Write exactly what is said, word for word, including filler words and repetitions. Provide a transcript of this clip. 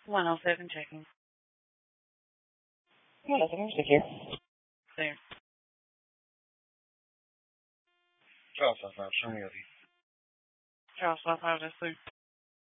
one oh seven checking. one oh seven, here. There. Charles five five, show me your lead. Charles five five, that's through.